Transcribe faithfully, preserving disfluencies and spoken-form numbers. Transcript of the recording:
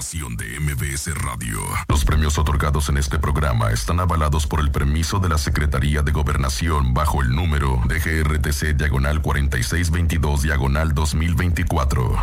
De M B S Radio. Los premios otorgados en este programa están avalados por el permiso de la Secretaría de Gobernación bajo el número D G R T C diagonal cuarenta y seis veintidós diagonal dos mil veinticuatro.